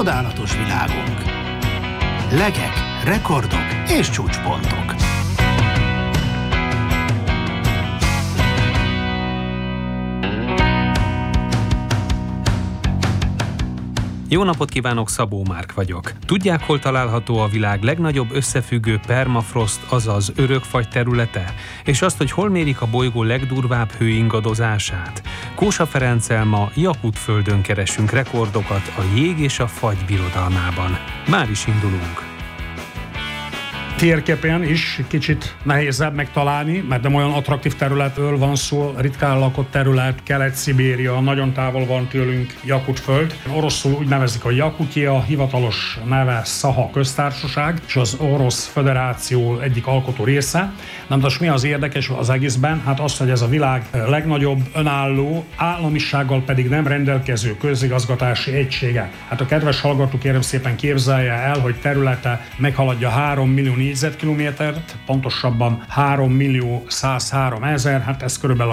csodálatos világunk. Legek, rekordok és csúcspontok. Jó napot kívánok, Szabó Márk vagyok. Tudják, hol található a világ legnagyobb összefüggő permafrost, azaz örökfagy területe? És azt, hogy hol mérik a bolygó legdurvább hőingadozását? Kósa Ferenccel ma Jakut-földön keresünk rekordokat a jég és a fagy birodalmában. Már is indulunk. Térképen is kicsit nehézebb megtalálni, mert nem olyan attraktív területről van szó, ritkán lakott terület, Kelet-Szibéria, nagyon távol van tőlünk Jakut-föld. Oroszul úgy nevezik, hogy Jakutia, hivatalos neve Szaha köztársaság, és az Orosz Föderáció egyik alkotó része. Nem tudom, mi az érdekes az egészben? Hát az, hogy ez a világ legnagyobb önálló, államisággal pedig nem rendelkező közigazgatási egysége. Hát a kedves hallgató, kérem szépen képzelje el, hogy területe meghaladja 3 millió négyzetkilométert, pontosabban 3.103.000, hát ez körülbelül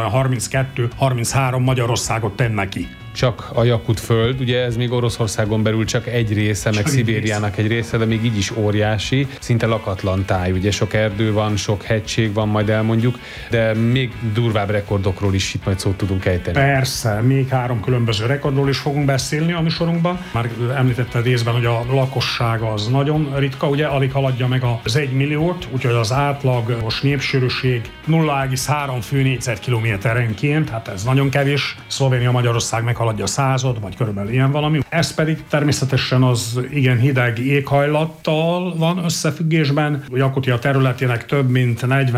32-33 Magyarországot tenne ki. Csak a Jakut-föld, ugye ez még Oroszországon belül csak egy része, meg Szibériának egy része, de még így is óriási, szinte lakatlan táj, ugye sok erdő van, sok hegység van, majd elmondjuk, de még durvább rekordokról is itt majd szót tudunk ejteni. Persze, még 3 különböző rekordról is fogunk beszélni a műsorunkban. Már említetted részben, hogy a lakosság az nagyon ritka, ugye alig haladja meg az 1 milliót, úgyhogy az átlagos népsűrűség 0,3 fő négyzetkilométerenként, hát ez nagyon kevés. Szlovénia, Magyarország meg haladja 100, vagy körülbelül ilyen valami. Ez pedig természetesen az igen hideg éghajlattal van összefüggésben. Jakutia területének több mint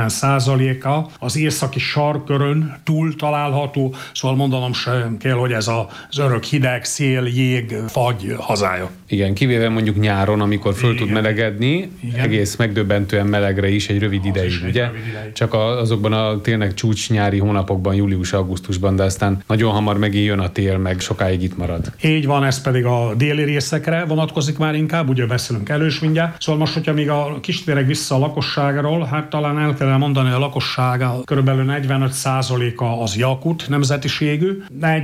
40%-a az északi sarkkörön túl található, szóval mondanom sem kell, hogy ez az örök hideg, szél, jég, fagy hazája. Igen, kivéve mondjuk nyáron, amikor föl tud melegedni, egész megdöbbentően melegre is egy rövid ideig, ugye? Csak azokban a tényleg csúcs nyári hónapokban, július-augusztusban, de aztán nagyon hamar megint jön a tél, meg sokáig itt marad. Így van, ez pedig a déli részekre vonatkozik már inkább, ugye beszélünk elős mindjárt. Szóval most, hogyha még a kistérek vissza a lakosságról, hát talán el kellene mondani, hogy a lakossága körülbelül 45%-a az jakut nemzetiségű,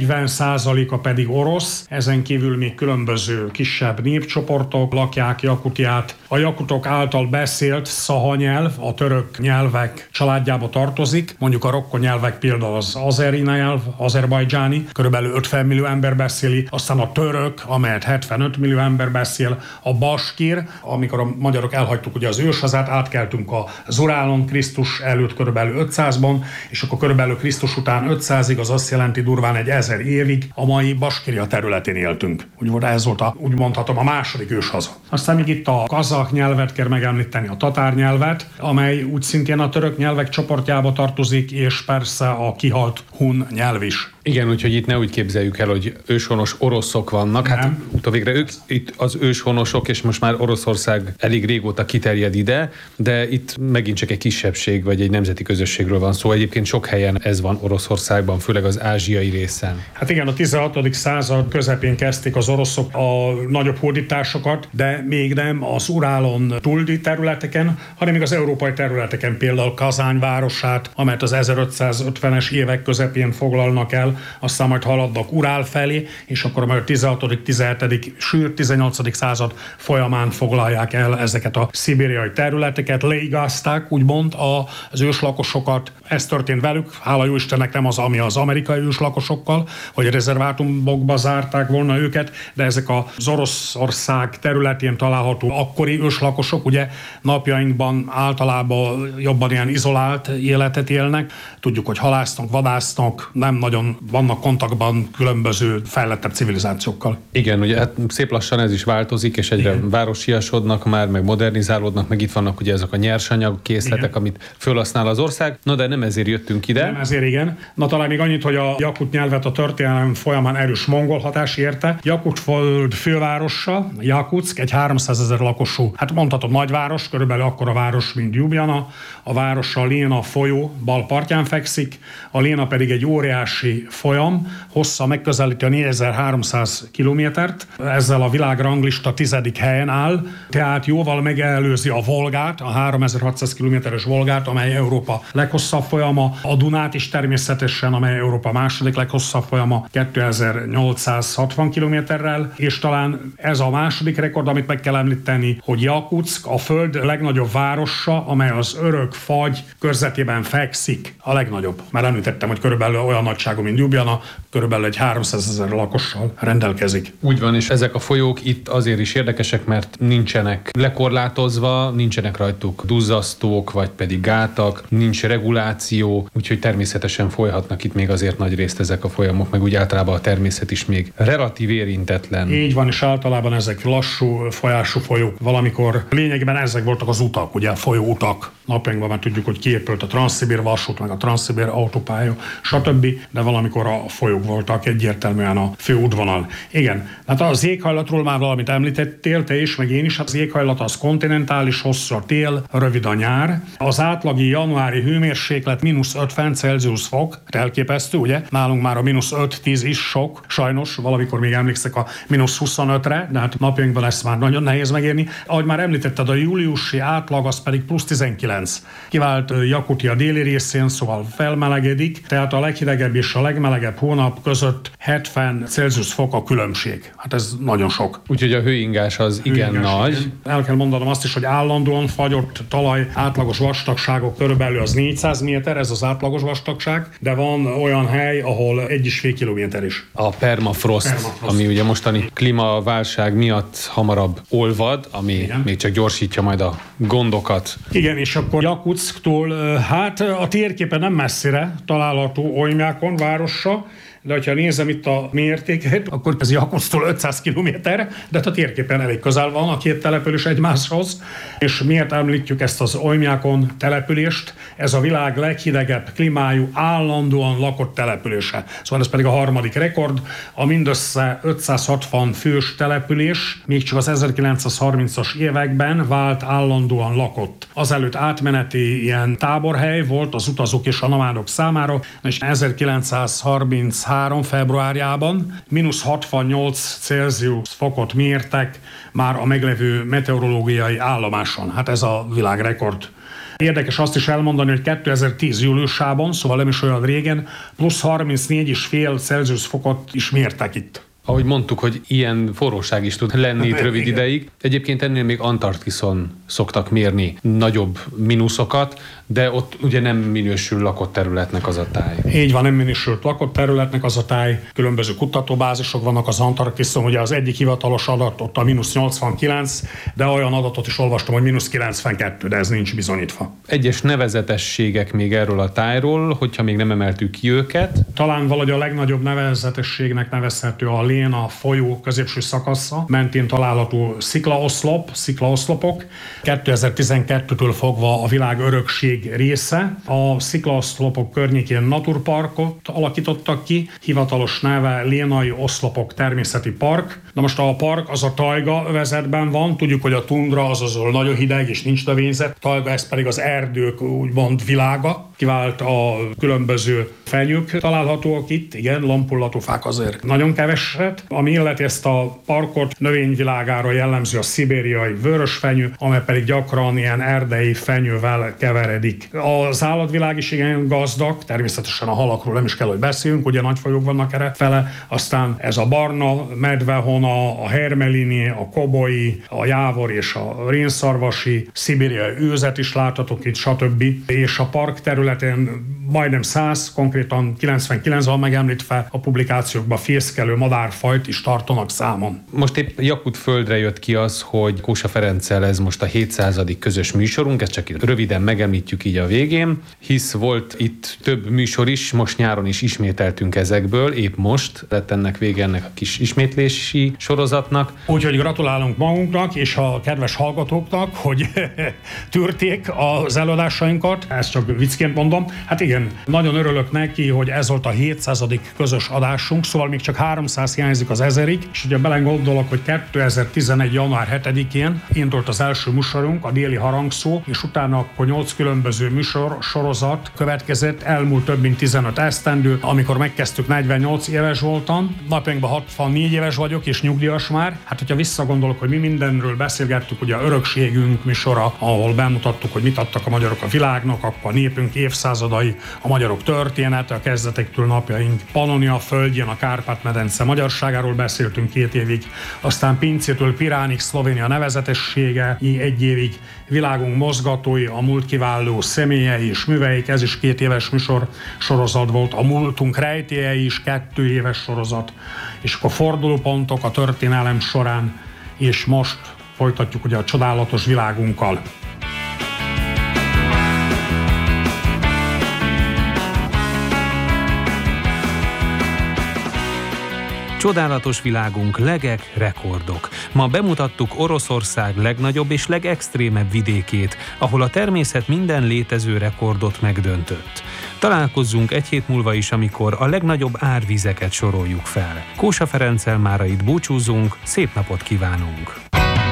40%-a pedig orosz, ezen kívül még különböző kisebb népcsoportok lakják Jakutiát. A jakutok által beszélt szaha nyelv a török nyelvek családjába tartozik, mondjuk a rokko nyelvek például az azeri nyelv, azerbajdzsáni, körülbelül 50 millió ember beszéli, aztán a török, amelyet 75 millió ember beszél, a baskír, amikor a magyarok elhagytuk ugye az őshazát, átkeltünk az Urálon Krisztus előtt körülbelül 500-ban, és akkor körülbelül Krisztus után 500-ig, az azt jelenti durván egy 1000 évig a mai Baskíria területén éltünk. Úgy ez volt úgy mondhatom a második őshaza. Aztán még itt a kazakh nyelvet kell megemlíteni, a tatár nyelvet, amely úgy szintén a török nyelvek csoportjába tartozik, és persze a kihalt hun nyelv is. Igen, úgyhogy itt ne úgy képzeljük el, hogy őshonos oroszok vannak. Hát utóvégre ők itt az őshonosok, és most már Oroszország elég régóta kiterjed ide, de itt megint csak egy kisebbség, vagy egy nemzeti közösségről van szó. Egyébként sok helyen ez van Oroszországban, főleg az ázsiai részen. Hát igen, a 16. század közepén kezdték az oroszok a nagyobb hódításokat, de még nem az Urálon túldi területeken, hanem még az európai területeken, például Kazán városát, amelyet az 1550-es évek közepén foglalnak el, aztán majd haladnak Urál felé, és akkor majd a 16., 17., sőt 18. század folyamán foglalják el ezeket a szibériai területeket, leigázták úgymond az őslakosokat. Ez történt velük, hála jó Istennek nem az, ami az amerikai őslakosokkal, hogy rezervátumokba zárták volna őket, de ezek az Oroszország területén található akkori őslakosok, ugye napjainkban általában jobban ilyen izolált életet élnek. Tudjuk, hogy halásznak, vadásznak, nem nagyon vannak kontaktban különböző fejlettebb civilizációkkal. Igen, ugye hát szép lassan ez is változik, és egyre városiasodnak már, meg modernizálódnak, meg itt vannak ugye ezek a nyersanyag készletek, amit felhasznál az ország. No, de nem ezért jöttünk ide. Nem ezért, igen. Na talán még annyit, hogy a jakut nyelvet a történelem folyamán erős mongol hatás érte. Jakut-föld fővárosa, Jakutszk, egy 300 000 lakosú, hát mondhatom nagyváros, körülbelül akkora város, mint Ljubljana. A város a Léna folyó bal partján fekszik, a Léna pedig egy óriási folyam, hossza megközelíti a 4300 kilométert, ezzel a világranglista 10. helyen áll, tehát jóval megelőzi a Volgát, a 3600 kilométeres Volgát, amely Európa leghosszabb folyama, a Dunát is természetesen, amely Európa második leghosszabb folyama 2860 kilométerrel, és talán ez a második rekord, amit meg kell említeni, hogy Jakutszk a föld legnagyobb városa, amely az örök fagy körzetében fekszik, a legnagyobb. Már említettem, hogy körülbelül olyan nagyságú, mint Ljubljana, körülbelül egy 300 000 lakossal rendelkezik. Úgy van, és ezek a folyók itt azért is érdekesek, mert nincsenek lekorlátozva, nincsenek rajtuk duzzasztók, vagy pedig gátak, nincs reguláció, úgyhogy természetesen folyhatnak itt még azért nagy részt ezek a folyamok, meg úgy általában a természet is még relatív érintetlen. Így van, és általában ezek lassú folyású folyók. Valamikor lényegében ezek voltak az utak, ugye folyóutak. Napjainkban már tudjuk, hogy kiépült a Transzszibér vasút, meg a Transzszibér autópálya, stb., de valamikor a folyók voltak egyértelműen a fő útvonal. Igen, hát az éghajlatról már valamit említettél, te is, meg én is, hát az éghajlat az kontinentális, hosszú a tél, rövid a nyár. Az átlagi januári hőmérséklet -50 Celsius fok, elképesztő, ugye? Nálunk már a -5-10 is sok, sajnos, valamikor még emlékszek a -25-re, de hát napjainkban ezt már nagyon nehéz megérni. Ahogy már említetted, a júliusi átlag az pedig +19. Kivált Jakutia déli részén, szóval felmelegedik, tehát a leghidegebb és a legmelegebb hónap között 70 Celsius fok a különbség. Hát ez nagyon sok. Úgyhogy a hőingás az igen nagy. Igen. El kell mondanom azt is, hogy állandóan fagyott talaj, átlagos vastagságok körülbelül az 400 méter, ez az átlagos vastagság, de van olyan hely, ahol 1,5 kilométer is. A permafrost, ami ugye mostani klímaválság miatt hamarabb olvad, ami igen. Még csak gyorsítja majd a gondokat. Igen, és akkor Jakutszktól, hát a térképen nem messzire található Oymyakon városa, de ha nézem itt a mértéket, akkor ez Jakutszktól 500 kilométer, de a térképen elég közel van a két település egymáshoz. És miért említjük ezt az Oymyakon települést? Ez a világ leghidegebb klímájú, állandóan lakott települése. Szóval ez pedig a harmadik rekord. A mindössze 560 fős település még csak az 1930-as években vált állandóan lakott. Azelőtt átmeneti ilyen táborhely volt az utazók és a nomádok számára, és 1933 februárjában -68 Celsius fokot mértek már a meglevő meteorológiai állomáson. Hát ez a világrekord. Érdekes azt is elmondani, hogy 2010 júliusában, szóval nem is olyan régen, +34,5 Celsius fokot is mértek itt. Ahogy mondtuk, hogy ilyen forróság is tud lenni itt rövid ideig. Egyébként ennél még Antarktiszon szoktak mérni nagyobb mínuszokat, de ott ugye nem minősül lakott területnek az a táj. Így van, nem minősült lakott területnek az a táj. Különböző kutatóbázisok vannak az Antarktiszon, ugye az egyik hivatalos adat ott a -89, de olyan adatot is olvastam, hogy -92, de ez nincs bizonyítva. Egyes nevezetességek még erről a tájról, hogyha még nem emeltük ki őket. Talán valahogy a legnagyobb nevezetességnek nevezhető a Léna folyó középső szakasza mentén található sziklaoszlopok. 2012-től fogva a világ örökség része. A sziklaoszlopok környékén naturparkot alakítottak ki, hivatalos neve Lénai Oszlopok Természeti Park. Na most a park az a tajga övezetben van, tudjuk, hogy a tundra az nagyon hideg és nincs növényzet, tajga ez pedig az erdők úgymond világa. Kivált a különböző fenyők találhatóak itt, igen, lompullató fák azért nagyon keveset. Ami illeti ezt a parkot, növényvilágára jellemző a szibériai vörösfenyő, amely pedig gyakran ilyen erdei fenyővel keveredik. Az állatvilág is igen gazdag, természetesen a halakról nem is kell, hogy beszéljünk, ugye nagy fajok vannak erre fele, aztán ez a barna medvehona, a hermelini, a koboi, a jávor és a rénszarvasi, szibériai őzet is láthatók itt, stb. És a park területén majdnem 100, konkrétan 99 van megemlítve a publikációkban fészkelő madárfajt is tartanak számon. Most épp Jakutföldre jött ki az, hogy Kósa Ferenccel ez most a 700. közös műsorunk, ezt csak röviden megemlítjük így a végén, hisz volt itt több műsor is, most nyáron is ismételtünk ezekből, épp most lett ennek vége ennek a kis ismétlési sorozatnak. Úgyhogy gratulálunk magunknak és a kedves hallgatóknak, hogy tűrték az előadásainkat, ezt csak viccként mondom. Hát igen, nagyon örülök neki, hogy ez volt a 700. közös adásunk, szóval még csak 300 hiányzik az 1000-ig, és ugye belegondolok, hogy 2011. január 7-én indult az első műsorunk, a Déli Harangszó, és utána akkor 8 különböző sorozat következett, elmúlt több mint 15 esztendő, amikor megkezdtük, 48 éves voltam, napjainkban 64 éves vagyok, és nyugdíjas már. Hát, hogyha visszagondolok, hogy mi mindenről beszélgettük, ugye a Örökségünk műsora, ahol bemutattuk, hogy mit adtak a magyarok a világnak, akkor a népünk évszázadai, a magyarok története, a kezdetektől napjaink, Pannonia földjén, a Kárpát-medence magyarságáról beszéltünk 2 évig, aztán Pincétől Piránig Szlovénia nevezetessége 1 évig, világunk mozgatói, a múlt kiváló személyei és műveik, ez is 2 éves műsor sorozat volt, a múltunk rejtélyei is 2 éves sorozat, és akkor fordulópontok a történelem során, és most folytatjuk ugye a csodálatos világunkkal. Csodálatos világunk, legek, rekordok. Ma bemutattuk Oroszország legnagyobb és legextrémebb vidékét, ahol a természet minden létező rekordot megdöntött. Találkozzunk 1 hét múlva is, amikor a legnagyobb árvizeket soroljuk fel. Kósa Ferenccel mára itt búcsúzunk, szép napot kívánunk!